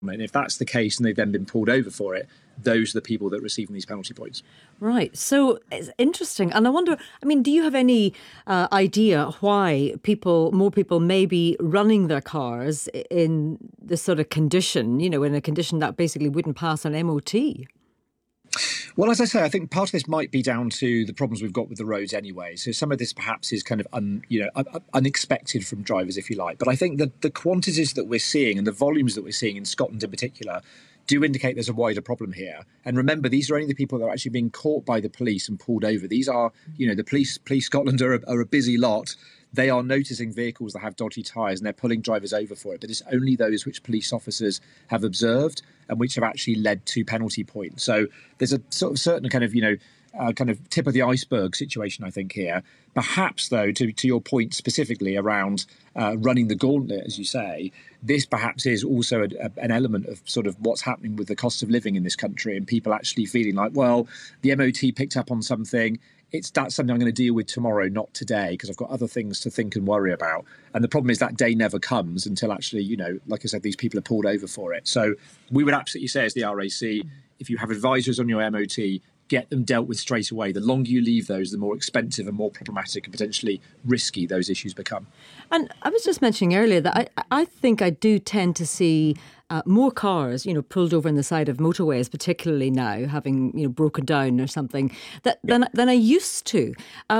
And if that's the case and they've then been pulled over for it, those are the people that are receiving these penalty points. Right. So it's interesting. And I wonder, do you have any idea why more people may be running their cars in this sort of condition, in a condition that basically wouldn't pass an MOT? Well, as I say, I think part of this might be down to the problems we've got with the roads anyway. So some of this perhaps is kind of unexpected from drivers, if you like. But I think that the quantities that we're seeing and the volumes that we're seeing in Scotland in particular do indicate there's a wider problem here. And remember, these are only the people that are actually being caught by the police and pulled over. These are, the police Scotland are a busy lot. They are noticing vehicles that have dodgy tyres and they're pulling drivers over for it. But it's only those which police officers have observed and which have actually led to penalty points. So there's a sort of certain kind of tip of the iceberg situation, I think, here. Perhaps, though, to your point specifically around running the gauntlet, as you say, this perhaps is also an element of sort of what's happening with the cost of living in this country and people actually feeling like, well, the MOT picked up on something. That's something I'm going to deal with tomorrow, not today, because I've got other things to think and worry about. And the problem is that day never comes until actually, like I said, these people are pulled over for it. So we would absolutely say as the RAC, if you have advisors on your MOT, get them dealt with straight away. The longer you leave those, the more expensive and more problematic and potentially risky those issues become. And I was just mentioning earlier that I think I do tend to see more cars, pulled over on the side of motorways, particularly now, having, broken down or something, than I used to.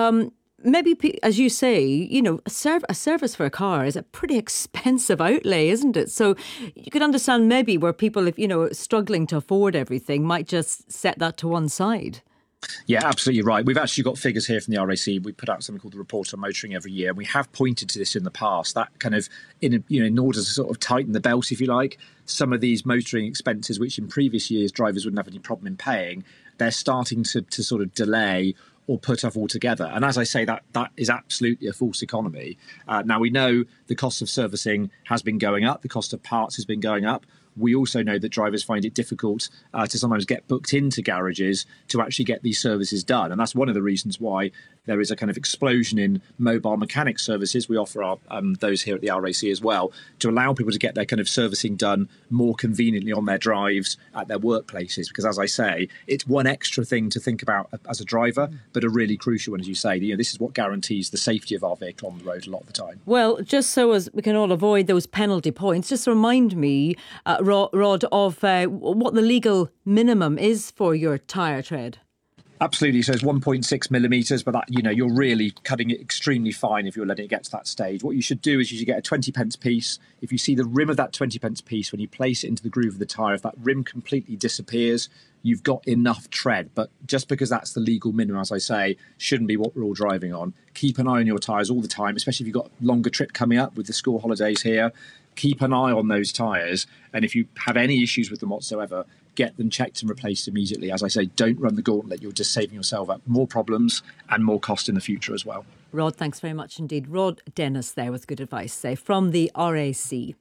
Maybe, as you say, a service for a car is a pretty expensive outlay, isn't it? So you could understand maybe where people, if, struggling to afford everything, might just set that to one side. Yeah, absolutely right. We've actually got figures here from the RAC. We put out something called the Report on Motoring every year. And we have pointed to this in the past, that kind of, in order to sort of tighten the belt, if you like, some of these motoring expenses, which in previous years drivers wouldn't have any problem in paying, they're starting to sort of delay or put off altogether. And as I say, that is absolutely a false economy. Now, we know the cost of servicing has been going up. The cost of parts has been going up. We also know that drivers find it difficult to sometimes get booked into garages to actually get these services done. And that's one of the reasons why there is a kind of explosion in mobile mechanic services. We offer those here at the RAC as well to allow people to get their kind of servicing done more conveniently on their drives at their workplaces. Because as I say, it's one extra thing to think about as a driver, but a really crucial one, as you say. This is what guarantees the safety of our vehicle on the road a lot of the time. Well, just so as we can all avoid those penalty points, just remind me, Rod, of what the legal minimum is for your tyre tread. Absolutely. So it's 1.6 millimetres, but that, you're really cutting it extremely fine if you're letting it get to that stage. What you should do is you should get a 20 pence piece. If you see the rim of that 20 pence piece, when you place it into the groove of the tyre, if that rim completely disappears, you've got enough tread. But just because that's the legal minimum, as I say, shouldn't be what we're all driving on. Keep an eye on your tyres all the time, especially if you've got a longer trip coming up with the school holidays here. Keep an eye on those tyres. And if you have any issues with them whatsoever, get them checked and replaced immediately. As I say, don't run the gauntlet. You're just saving yourself up more problems and more cost in the future as well. Rod, thanks very much indeed. Rod Dennis there with good advice from the RAC.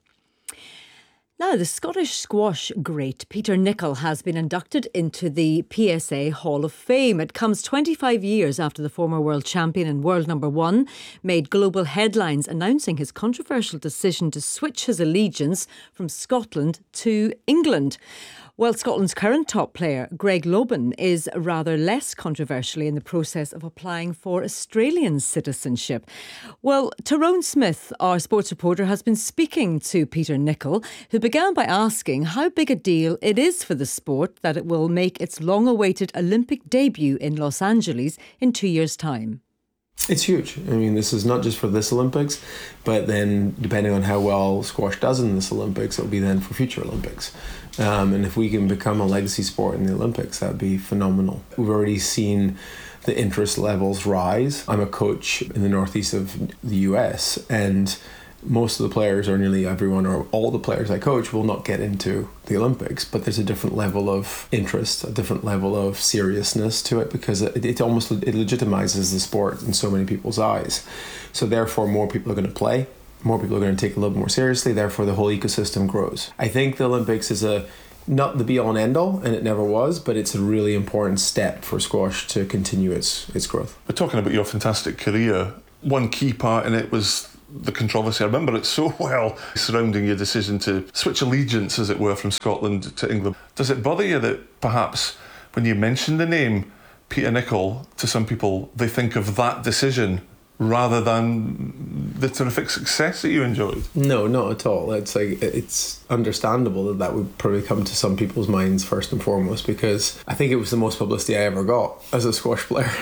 Now, the Scottish squash great Peter Nicol has been inducted into the PSA Hall of Fame. It comes 25 years after the former world champion and world number one made global headlines announcing his controversial decision to switch his allegiance from Scotland to England. Well, Scotland's current top player, Greg Loban, is rather less controversially in the process of applying for Australian citizenship. Well, Tyrone Smith, our sports reporter, has been speaking to Peter Nicol, who began by asking how big a deal it is for the sport that it will make its long-awaited Olympic debut in Los Angeles in 2 years' time. It's huge. I mean, this is not just for this Olympics, but then depending on how well squash does in this Olympics, it'll be then for future Olympics. And if we can become a legacy sport in the Olympics, that'd be phenomenal. We've already seen the interest levels rise. I'm a coach in the northeast of the US, and most of the players, or nearly everyone, or all the players I coach, will not get into the Olympics, but there's a different level of interest, a different level of seriousness to it, because it legitimizes the sport in so many people's eyes. So therefore, more people are going to play, more people are going to take it a little more seriously, therefore the whole ecosystem grows. I think the Olympics is not the be-all and end-all, and it never was, but it's a really important step for squash to continue its growth. We're talking about your fantastic career. One key part in it was the controversy. I remember it so well surrounding your decision to switch allegiance, as it were, from Scotland to England. Does it bother you that perhaps when you mention the name Peter Nicol, to some people, they think of that decision rather than the terrific success that you enjoyed? No, not at all. It's understandable that would probably come to some people's minds first and foremost, because I think it was the most publicity I ever got as a squash player.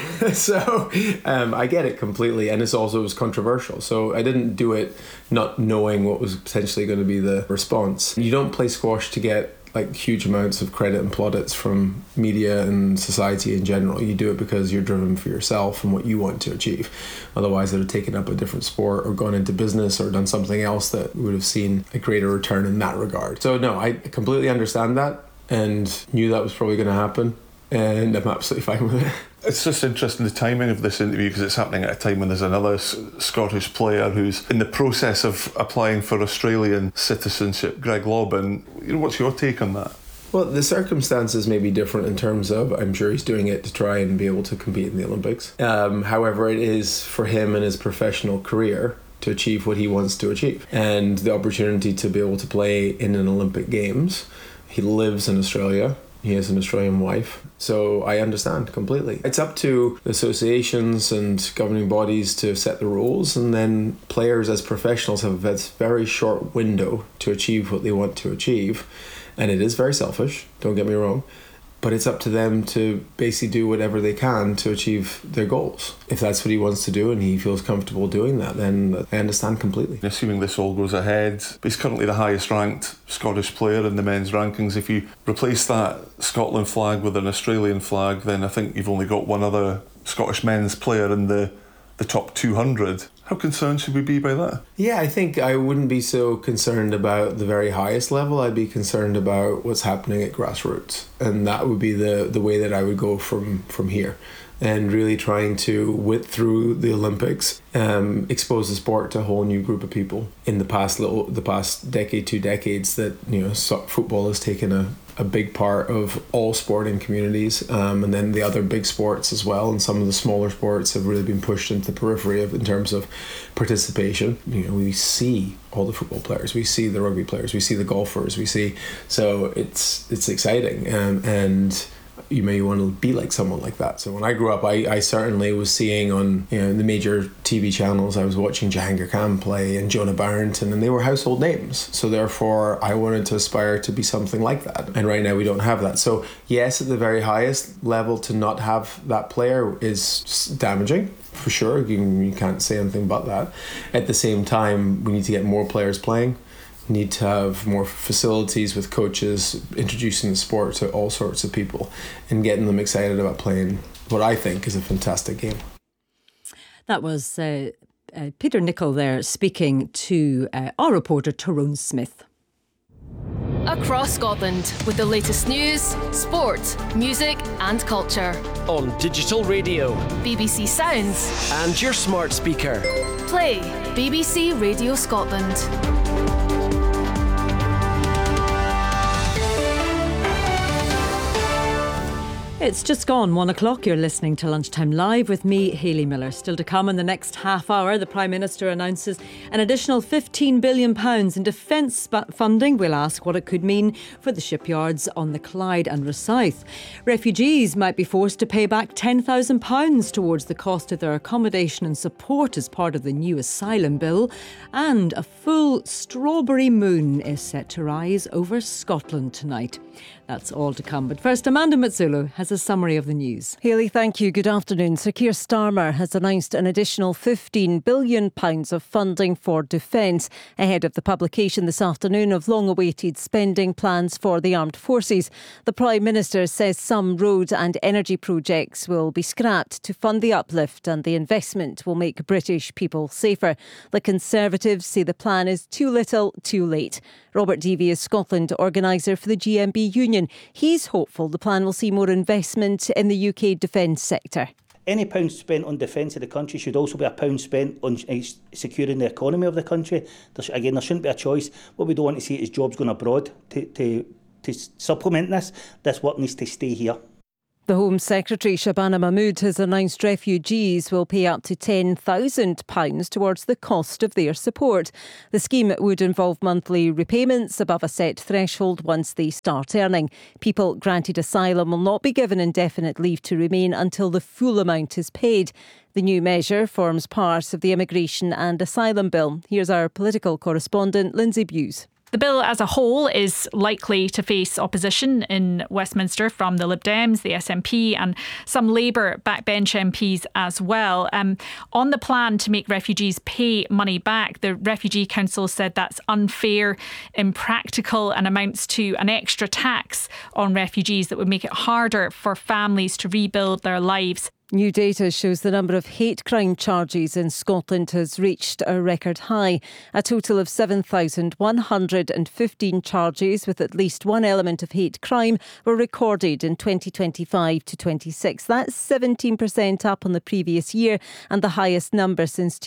So I get it completely, and it was controversial. So I didn't do it not knowing what was potentially going to be the response. You don't play squash to get huge amounts of credit and plaudits from media and society in general. You do it because you're driven for yourself and what you want to achieve. Otherwise, they'd have taken up a different sport or gone into business or done something else that would have seen a greater return in that regard. So no, I completely understand that and knew that was probably going to happen, and I'm absolutely fine with it. It's just interesting, the timing of this interview, because it's happening at a time when there's another Scottish player who's in the process of applying for Australian citizenship, Greg Lobban. What's your take on that? Well, the circumstances may be different in terms of, I'm sure he's doing it to try and be able to compete in the Olympics. However, it is for him and his professional career to achieve what he wants to achieve. And the opportunity to be able to play in an Olympic Games. He lives in Australia. He has an Australian wife, so I understand completely. It's up to the associations and governing bodies to set the rules, and then players as professionals have a very short window to achieve what they want to achieve. And it is very selfish, don't get me wrong, but it's up to them to basically do whatever they can to achieve their goals. If that's what he wants to do and he feels comfortable doing that, then I understand completely. Assuming this all goes ahead, he's currently the highest ranked Scottish player in the men's rankings. If you replace that Scotland flag with an Australian flag, then I think you've only got one other Scottish men's player in the top 200. How concerned should we be by that? Yeah, I think I wouldn't be so concerned about the very highest level. I'd be concerned about what's happening at grassroots. And that would be the way that I would go from here. And really trying to whip through the Olympics, expose the sport to a whole new group of people. In the past decade, 2 decades, that football has taken a big part of all sporting communities, and then the other big sports as well, and some of the smaller sports have really been pushed into the periphery in terms of participation. We see all the football players, we see the rugby players, we see the golfers, so it's exciting, and you may want to be like someone like that. So when I grew up, I certainly was seeing on the major TV channels, I was watching Jahangir Khan play and Jonah Barrington, and they were household names. So therefore, I wanted to aspire to be something like that. And right now, we don't have that. So yes, at the very highest level, to not have that player is damaging. For sure, you can't say anything but that. At the same time, we need to get more players playing. Need to have more facilities with coaches, introducing the sport to all sorts of people and getting them excited about playing what I think is a fantastic game. That was Peter Nicol there speaking to our reporter Tyrone Smith. Across Scotland with the latest news, sport, music and culture. On digital radio, BBC Sounds and your smart speaker. Play BBC Radio Scotland. It's just gone 1 o'clock. You're listening to Lunchtime Live with me, Hayley Miller. Still to come in the next half hour, the Prime Minister announces an additional £15 billion in defence funding. We'll ask what it could mean for the shipyards on the Clyde and Rosyth. Refugees might be forced to pay back £10,000 towards the cost of their accommodation and support as part of the new asylum bill. And a full strawberry moon is set to rise over Scotland tonight. That's all to come. But first, Amanda Matsulu has a summary of the news. Hayley, thank you. Good afternoon. Sir Keir Starmer has announced an additional £15 billion of funding for defence ahead of the publication this afternoon of long-awaited spending plans for the armed forces. The Prime Minister says some road and energy projects will be scrapped to fund the uplift, and the investment will make British people safer. The Conservatives say the plan is too little, too late. Robert Deavy is Scotland organiser for the GMB Union. He's hopeful the plan will see more investment in the UK defence sector. Any pound spent on defence of the country should also be a pound spent on securing the economy of the country. There shouldn't be a choice. What we don't want to see is jobs going abroad to supplement this. This work needs to stay here. The Home Secretary, Shabana Mahmood, has announced refugees will pay up to £10,000 towards the cost of their support. The scheme would involve monthly repayments above a set threshold once they start earning. People granted asylum will not be given indefinite leave to remain until the full amount is paid. The new measure forms part of the Immigration and Asylum Bill. Here's our political correspondent, Lindsay Buse. The bill as a whole is likely to face opposition in Westminster from the Lib Dems, the SNP and some Labour backbench MPs as well. On the plan to make refugees pay money back, the Refugee Council said that's unfair, impractical and amounts to an extra tax on refugees that would make it harder for families to rebuild their lives. New data shows the number of hate crime charges in Scotland has reached a record high. A total of 7,115 charges with at least one element of hate crime were recorded in 2025 to 26. That's 17% up on the previous year and the highest number since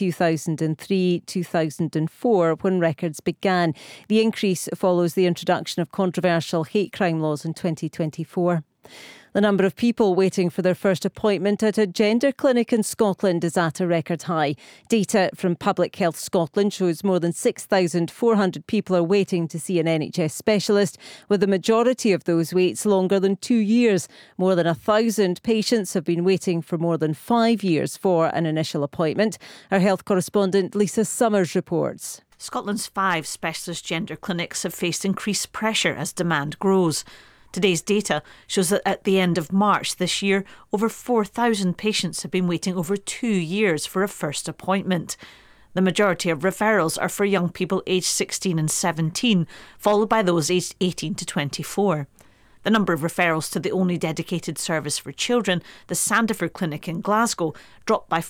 2003-2004 when records began. The increase follows the introduction of controversial hate crime laws in 2024. The number of people waiting for their first appointment at a gender clinic in Scotland is at a record high. Data from Public Health Scotland shows more than 6,400 people are waiting to see an NHS specialist, with the majority of those waits longer than 2 years. More than 1,000 patients have been waiting for more than 5 years for an initial appointment. Our health correspondent Lisa Summers reports. Scotland's 5 specialist gender clinics have faced increased pressure as demand grows. Today's data shows that at the end of March this year, over 4,000 patients have been waiting over 2 years for a first appointment. The majority of referrals are for young people aged 16 and 17, followed by those aged 18 to 24. The number of referrals to the only dedicated service for children, the Sandiford Clinic in Glasgow, dropped by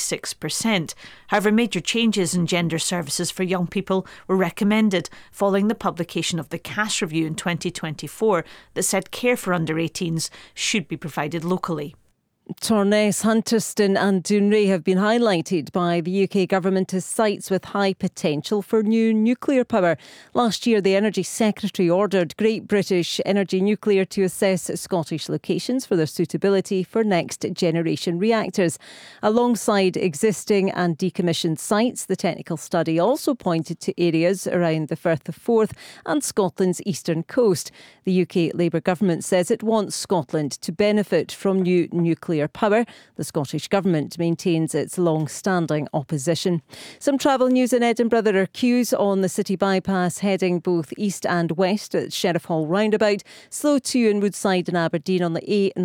46%. However, major changes in gender services for young people were recommended following the publication of the Cash Review in 2024 that said care for under 18s should be provided locally. Torness, Hunterston and Dounreay have been highlighted by the UK government as sites with high potential for new nuclear power. Last year, the Energy Secretary ordered Great British Energy Nuclear to assess Scottish locations for their suitability for next generation reactors. Alongside existing and decommissioned sites, the technical study also pointed to areas around the Firth of Forth and Scotland's eastern coast. The UK Labour government says it wants Scotland to benefit from new nuclear power. The Scottish Government maintains its long-standing opposition. Some travel news in Edinburgh. There are queues on the city bypass heading both east and west at Sheriff Hall roundabout. Slow too in Woodside and Aberdeen on the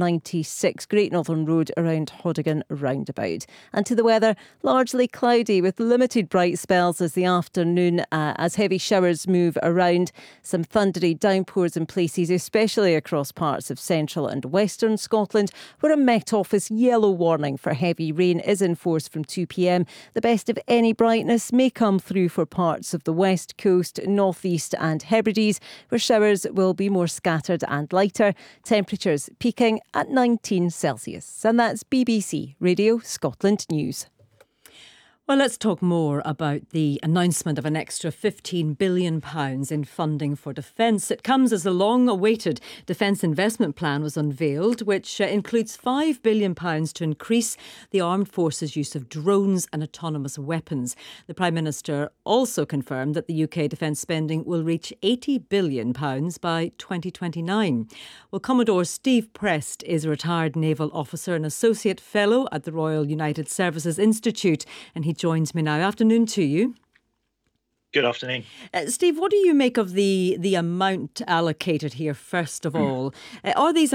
A96 Great Northern Road around Hodigan roundabout. And to the weather, largely cloudy with limited bright spells as the afternoon as heavy showers move around. Some thundery downpours in places, especially across parts of central and western Scotland, where a Met Office yellow warning for heavy rain is in force from 2 p.m. The best of any brightness may come through for parts of the west coast, northeast and Hebrides, where showers will be more scattered and lighter. Temperatures peaking at 19 Celsius. And that's BBC Radio Scotland News. Well, let's talk more about the announcement of an extra £15 billion in funding for defence. It comes as a long-awaited defence investment plan was unveiled, which includes £5 billion to increase the armed forces' use of drones and autonomous weapons. The Prime Minister also confirmed that the UK defence spending will reach £80 billion by 2029. Well, Commodore Steve Prest is a retired naval officer and associate fellow at the Royal United Services Institute, and he joins me now. Afternoon to you. Good afternoon. Steve, what do you make of the amount allocated here, first of all? Are these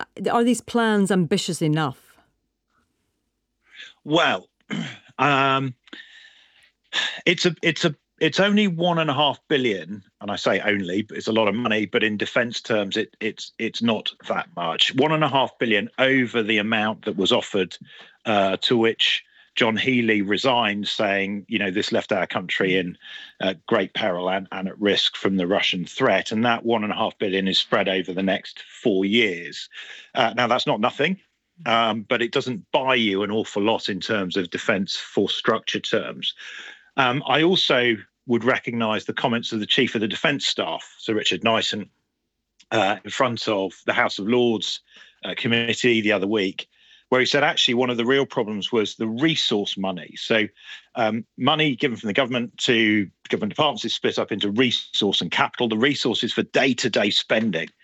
plans ambitious enough? Well, it's only £1.5 billion, and I say only, but it's a lot of money. But in defence terms, it's not that much. £1.5 billion over the amount that was offered, to which John Healey resigned, saying, this left our country in great peril and at risk from the Russian threat. And that £1.5 billion is spread over the next 4 years. Now, that's not nothing, but it doesn't buy you an awful lot in terms of defence force structure terms. I also would recognise the comments of the Chief of the Defence Staff, Sir Richard Nyson, in front of the House of Lords committee the other week, where he said actually one of the real problems was the resource money. So money given from the government to government departments is split up into resource and capital. The resources for day-to-day spending